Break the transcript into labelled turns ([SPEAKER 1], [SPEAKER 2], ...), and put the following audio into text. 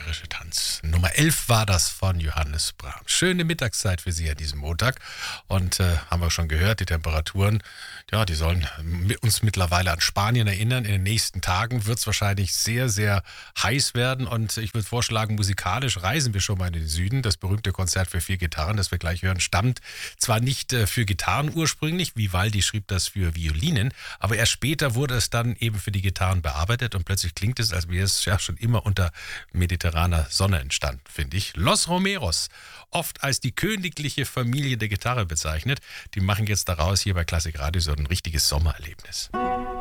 [SPEAKER 1] bayerische Tanz. Nummer 11 war das von Johannes Brahms. Schöne Mittagszeit für Sie an diesem Montag. Und haben wir schon gehört, die Temperaturen, ja, die sollen uns mittlerweile an Spanien erinnern. In den nächsten Tagen wird es wahrscheinlich sehr, sehr heiß werden. Und ich würde vorschlagen, musikalisch reisen wir schon mal in den Süden. Das berühmte Konzert für 4 Gitarren, das wir gleich hören, stammt zwar nicht für Gitarren ursprünglich, Vivaldi schrieb das für Violinen, aber erst später wurde es dann eben für die Gitarren bearbeitet und plötzlich klingt es, als wäre es ja schon immer unter mediterraner Sonne entstanden, finde ich. Los Romeros, oft als die königliche Familie der Gitarre bezeichnet, die machen jetzt daraus hier bei Klassik Radio so ein richtiges Sommererlebnis.